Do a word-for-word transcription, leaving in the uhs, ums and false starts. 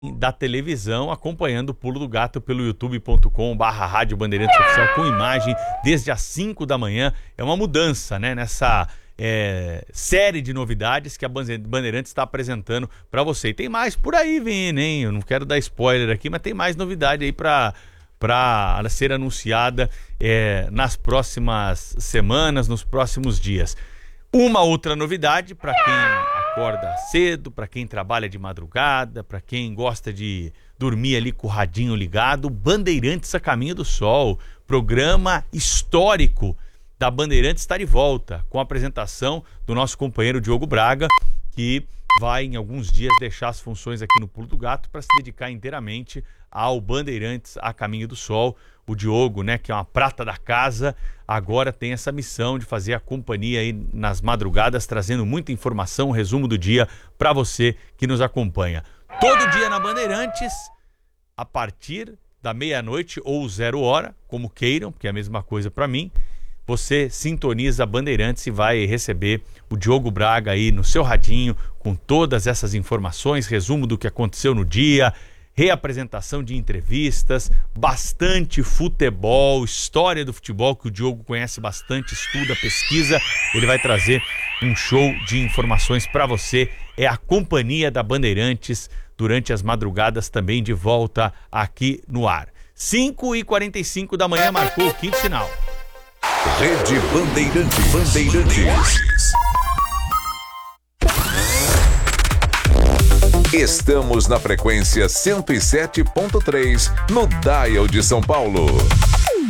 da televisão, acompanhando o Pulo do Gato pelo youtube ponto com barra Rádio Bandeirantes Oficial, com imagem desde as cinco da manhã. É uma mudança, né, nessa é, série de novidades que a Bandeirantes está apresentando para você. E tem mais por aí vindo, hein? Eu não quero dar spoiler aqui, mas tem mais novidade aí para para ser anunciada é, nas próximas semanas, nos próximos dias. Uma outra novidade para quem acorda cedo, para quem trabalha de madrugada, para quem gosta de dormir ali com o radinho ligado, Bandeirantes a Caminho do Sol, programa histórico da Bandeirantes está de volta, com a apresentação do nosso companheiro Diogo Braga, que vai em alguns dias deixar as funções aqui no Pulo do Gato para se dedicar inteiramente ao Bandeirantes a Caminho do Sol. O Diogo, né, que é uma prata da casa, agora tem essa missão de fazer a companhia aí nas madrugadas, trazendo muita informação, resumo do dia para você que nos acompanha. Todo dia na Bandeirantes, a partir da meia-noite ou zero hora, como queiram, porque é a mesma coisa para mim, você sintoniza a Bandeirantes e vai receber o Diogo Braga aí no seu radinho, com todas essas informações, resumo do que aconteceu no dia, reapresentação de entrevistas, bastante futebol, história do futebol que o Diogo conhece bastante, estuda, pesquisa. Ele vai trazer um show de informações para você. É a companhia da Bandeirantes durante as madrugadas, também de volta aqui no ar. cinco e quarenta e cinco da manhã marcou o quinto sinal. Rede Bandeirantes. Bandeirantes. Estamos na frequência cento e sete ponto três, no Dial de São Paulo.